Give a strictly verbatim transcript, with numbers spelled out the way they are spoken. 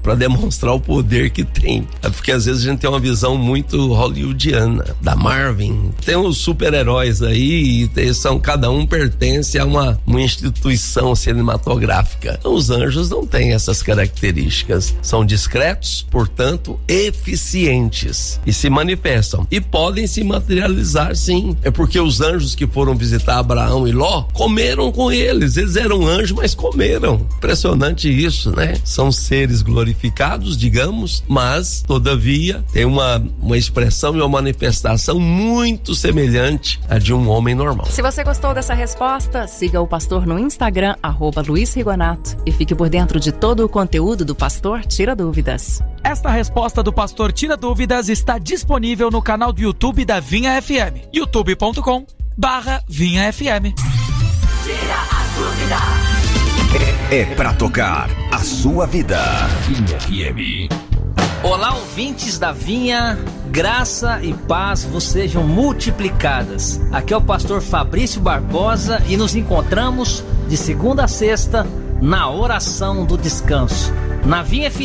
para demonstrar o poder que tem. É porque às vezes a gente tem uma visão muito hollywoodiana, da Marvel. Tem os super-heróis aí, e são, cada um pertence a uma, uma instituição cinematográfica. Então, os anjos não têm essas características. São discretos, portanto, eficientes. E se manifestam. E podem se materializar, sim. É porque os anjos que foram visitar Abraão e Ló comeram com eles. Eles eram anjos, mas comeram. Impressionante isso, né? São seres glorificados, digamos, mas, todavia, tem uma, uma expressão e uma manifestação muito semelhante à de um homem normal. Se você gostou dessa resposta, siga o pastor no Instagram, arroba Luiz Rigonato, e fique por dentro de todo o conteúdo do Pastor Tira Dúvidas. Esta resposta do Pastor Tira Dúvidas está disponível no canal do YouTube da Vinha F M, youtube ponto com barra Vinha F M. Tira a dúvida. É, é pra tocar a sua vida. Vinha F M. Olá, ouvintes da Vinha, graça e paz vos sejam multiplicadas. Aqui é o pastor Fabrício Barbosa e nos encontramos de segunda a sexta na oração do descanso. Na Vinha F